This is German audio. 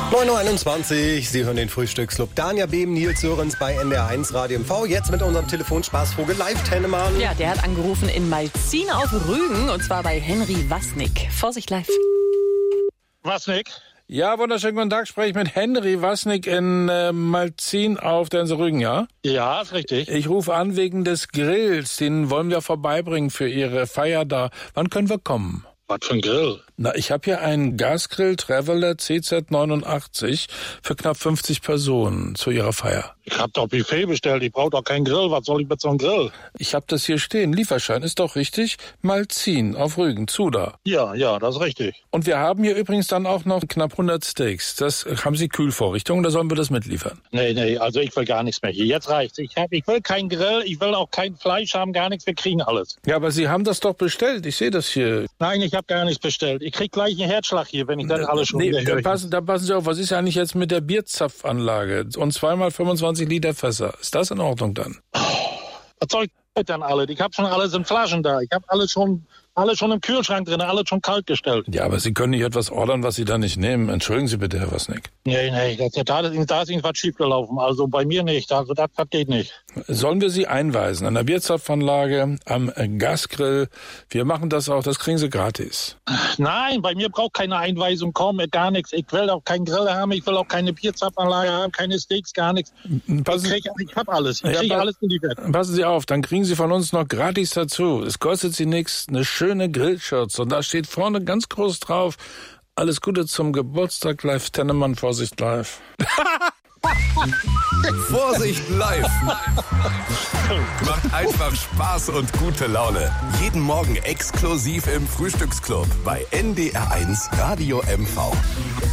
9:21 Uhr, Sie hören den Frühstücksclub. Danja Behm, Nils Sörens bei NDR1 Radio MV. Jetzt mit unserem Telefonspaßvogel Live Tennemann. Ja, der hat angerufen in Malzin auf Rügen und zwar bei Henry Wasnick. Vorsicht live. Wasnick? Ja, wunderschönen guten Tag. Spreche ich mit Henry Wasnick in Malzin auf der Insel Rügen, ja? Ja, ist richtig. Ich rufe an wegen des Grills. Den wollen wir vorbeibringen für Ihre Feier da. Wann können wir kommen? Was für ein Grill? Na, ich habe hier einen Gasgrill Traveler CZ89 für knapp 50 Personen zu Ihrer Feier. Ich hab doch Buffet bestellt, ich brauche doch keinen Grill. Was soll ich mit so einem Grill? Ich habe das hier stehen. Lieferschein ist doch richtig. Malzin auf Rügen, Zuda. Ja, das ist richtig. Und wir haben hier übrigens dann auch noch knapp 100 Steaks. Das haben Sie Kühlvorrichtungen, da sollen wir das mitliefern? Nee, also ich will gar nichts mehr hier. Jetzt reicht's. Ich will keinen Grill, ich will auch kein Fleisch haben, gar nichts. Wir kriegen alles. Ja, aber Sie haben das doch bestellt. Ich sehe das hier. Nein, ich habe gar nichts bestellt. Ich krieg gleich einen Herzschlag hier, wenn ich das alles schon wieder höre. Da passen Sie auf. Was ist ja eigentlich jetzt mit der Bierzapfanlage? Und 2x25 Liter Fässer. Ist das in Ordnung dann? Was soll ich dann alle? Ich habe schon alles in Flaschen da. Ich habe alles schon im Kühlschrank drin, alles schon kalt gestellt. Ja, aber Sie können nicht etwas ordern, was Sie da nicht nehmen. Entschuldigen Sie bitte, Herr Wasnick. Nee, da ist irgendwas schiefgelaufen. Also bei mir nicht. Also das geht nicht. Sollen wir Sie einweisen an der Bierzapfanlage, am Gasgrill? Wir machen das auch, das kriegen Sie gratis. Nein, bei mir braucht keine Einweisung kommen, gar nichts. Ich will auch keinen Grill haben, ich will auch keine Bierzapfanlage haben, keine Steaks, gar nichts. Ich hab alles. Ich kriege alles in die Welt. Passen Sie auf, dann kriegen Sie von uns noch gratis dazu. Es kostet Sie nichts, eine schöne Grillschürze. Und da steht vorne ganz groß drauf: Alles Gute zum Geburtstag, Live Tennemann, Vorsicht live. Vorsicht live! Macht einfach Spaß und gute Laune. Jeden Morgen exklusiv im Frühstücksclub bei NDR1 Radio MV.